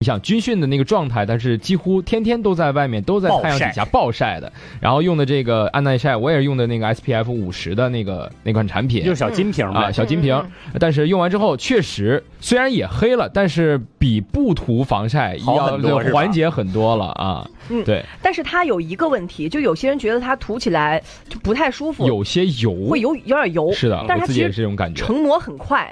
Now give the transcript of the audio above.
想军训的那个状态，它是几乎天天都在外面，都在太阳底下暴晒的。然后用的这个安耐晒，我也是用的那个 SPF 50的那款产品， 就是小金瓶啊，小金瓶。但是用完之后，确实虽然也黑了，但是比不涂防晒要缓解很多了啊。对。 但是它有一个问题，就有些人觉得它涂起来就不太舒服， 有些油， 会有点油。 是的， 但是它我自己也是这种感觉。 成膜很快，